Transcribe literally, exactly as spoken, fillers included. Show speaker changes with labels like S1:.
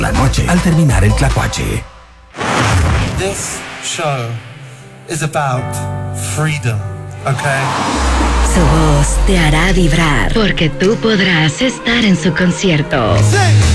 S1: la noche al terminar el tlacuache.
S2: This show is about freedom, okay?
S3: Su voz te hará vibrar porque tú podrás estar en su concierto.
S2: Sí.